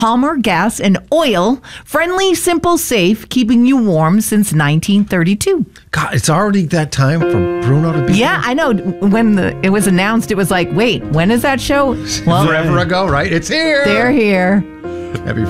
Palmer Gas and Oil. Friendly, simple, safe, keeping you warm since 1932. God, it's already that time for Bruno to be Yeah, I know. When it was announced, it was like, wait, when is that show? Well, forever ago, right? It's here. they're here. Happy